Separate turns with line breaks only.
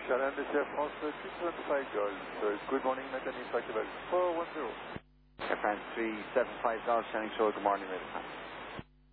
Charles, Air France 275 Golf. Good morning, maintenance flight level 410.
Air France 375 Golf, Shannon Shore, good morning, ladies and gentlemen.